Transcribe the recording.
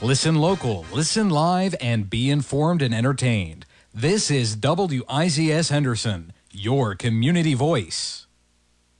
Listen local, listen live, and be informed and entertained. This is WIZS Henderson, your community voice.